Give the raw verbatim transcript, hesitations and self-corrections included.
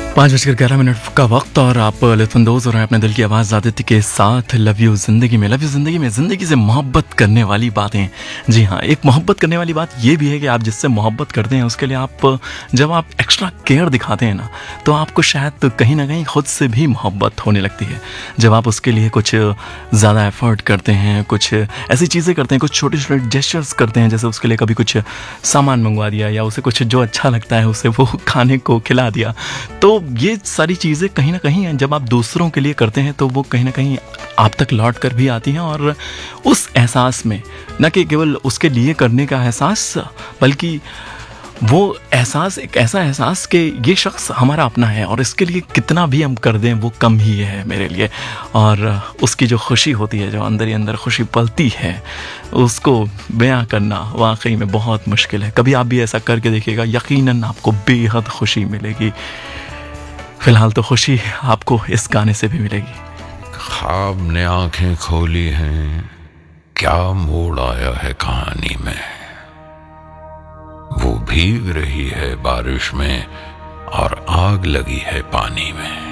पाँच बजकर ग्यारह मिनट का वक्त और आप लुत्फानंदोज़ हो रहे हैं अपने दिल की आवाज़ आदित्य के साथ। लव यू ज़िंदगी में, लव यू ज़िंदगी में, ज़िंदगी से मोहब्बत करने वाली बातें। जी हाँ, एक मोहब्बत करने वाली बात ये भी है कि आप जिससे मोहब्बत करते हैं उसके लिए आप जब आप एक्स्ट्रा केयर दिखाते हैं ना, तो आपको शायद कहीं ना कहीं खुद से भी मोहब्बत होने लगती है। जब आप उसके लिए कुछ ज़्यादा एफर्ट करते हैं, कुछ ऐसी चीज़ें करते हैं, कुछ छोटे छोटे जेस्चर्स करते हैं, जैसे उसके लिए कभी कुछ सामान मंगवा दिया या उसे कुछ जो अच्छा लगता है उसे वो खाने को खिला दिया, तो ये सारी चीज़ें कहीं ना कहीं जब आप दूसरों के लिए करते हैं तो वो कहीं ना कहीं आप तक लौट कर भी आती हैं। और उस एहसास में न कि केवल उसके लिए करने का एहसास, बल्कि वो एहसास एक ऐसा एहसास कि ये शख्स हमारा अपना है और इसके लिए कितना भी हम कर दें वो कम ही है मेरे लिए। और उसकी जो खुशी होती है, जो अंदर ही अंदर खुशी पलती है, उसको बयां करना वाकई में बहुत मुश्किल है। कभी आप भी ऐसा करके देखिएगा, यकीनन आपको बेहद खुशी मिलेगी। फिलहाल तो खुशी आपको इस गाने से भी मिलेगी। ख्वाब ने आंखें खोली हैं, क्या मोड़ आया है कहानी में। वो भीग रही है बारिश में और आग लगी है पानी में।